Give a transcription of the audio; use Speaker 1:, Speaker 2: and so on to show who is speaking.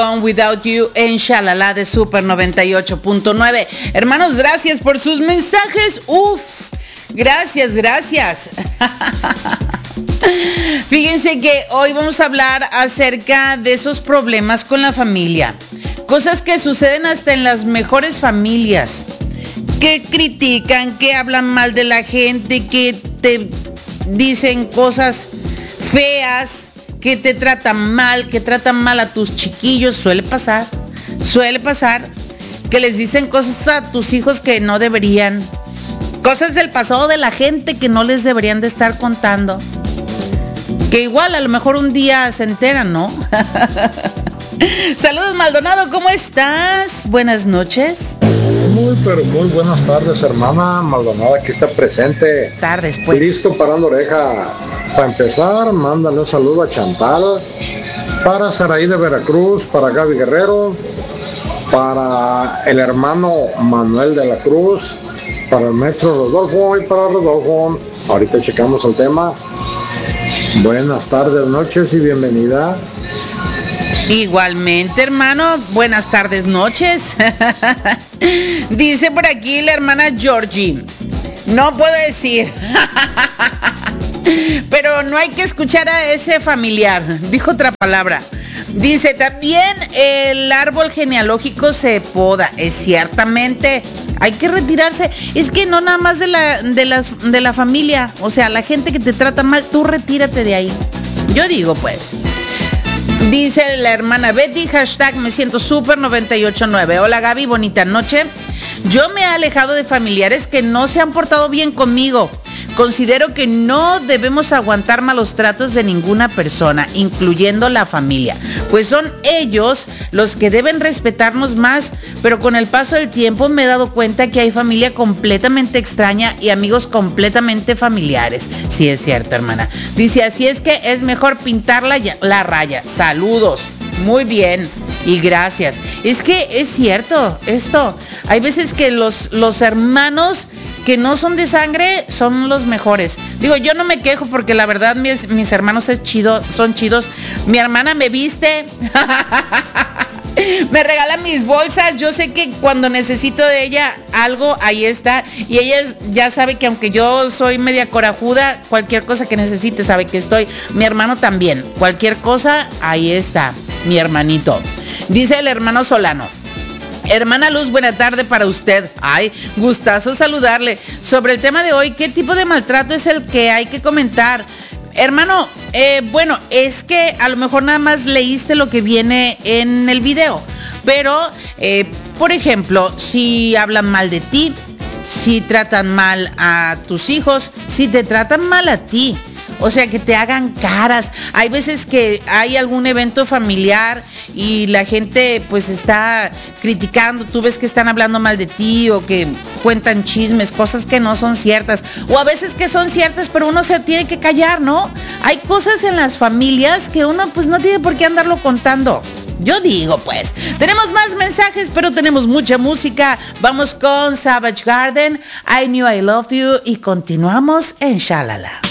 Speaker 1: Without You en Shalala de Super 98.9. Hermanos, gracias por sus mensajes. Gracias. Fíjense que hoy vamos a hablar acerca de esos problemas con la familia. Cosas que suceden hasta en las mejores familias. Que critican, que hablan mal de la gente, que te dicen cosas feas, que te tratan mal, que tratan mal a tus chiquillos. Suele pasar que les dicen cosas a tus hijos que no deberían, cosas del pasado de la gente que no les deberían de estar contando, que igual a lo mejor un día se enteran, ¿no? Saludos, Maldonado, ¿cómo estás? Buenas noches.
Speaker 2: Pero muy buenas tardes, hermana Maldonado, aquí está presente.
Speaker 1: Tardes, pues.
Speaker 2: Listo para la oreja. Para empezar, mándale un saludo a Chantal, para Saraí de Veracruz, para Gaby Guerrero, para el hermano Manuel de la Cruz, para el maestro Rodolfo y para Rodolfo. Ahorita checamos el tema. Buenas tardes, noches y bienvenida.
Speaker 1: Igualmente, hermano, buenas tardes, noches. Dice por aquí la hermana Georgie, no puedo decir, pero no hay que escuchar a ese familiar, dijo otra palabra. Dice, también el árbol genealógico se poda, es ciertamente, hay que retirarse. Es que no nada más de la familia, o sea, la gente que te trata mal, tú retírate de ahí. Yo digo, pues. Dice la hermana Betty, hashtag me siento super 98.9. Hola Gaby, bonita noche. Yo me he alejado de familiares que no se han portado bien conmigo. Considero que no debemos aguantar malos tratos de ninguna persona, incluyendo la familia, pues son ellos los que deben respetarnos más, pero con el paso del tiempo me he dado cuenta que hay familia completamente extraña y amigos completamente familiares. Sí, es cierto, hermana. Dice, así es que es mejor pintar la raya. Saludos. Muy bien y gracias. Es que es cierto esto. Hay veces que los hermanos que no son de sangre son los mejores. Digo, yo no me quejo porque la verdad mis hermanos son chidos. Mi hermana me viste, me regala mis bolsas. Yo sé que cuando necesito de ella algo, ahí está. Y ella ya sabe que aunque yo soy media corajuda, cualquier cosa que necesite sabe que estoy. Mi hermano también, cualquier cosa, ahí está, mi hermanito. Dice el hermano Solano, hermana Luz, buena tarde para usted. Ay, gustazo saludarle. Sobre el tema de hoy, ¿qué tipo de maltrato es el que hay que comentar? Hermano, bueno, es que a lo mejor nada más leíste lo que viene en el video. Pero, por ejemplo, si hablan mal de ti, si tratan mal a tus hijos, si te tratan mal a ti, o sea, que te hagan caras. Hay veces que hay algún evento familiar y la gente pues está criticando, tú ves que están hablando mal de ti o que cuentan chismes, cosas que no son ciertas, o a veces que son ciertas pero uno se tiene que callar, ¿no? Hay cosas en las familias que uno pues no tiene por qué andarlo contando. Yo digo, pues, tenemos más mensajes, pero tenemos mucha música. Vamos con Savage Garden, I Knew I Loved You, y continuamos en Shalala.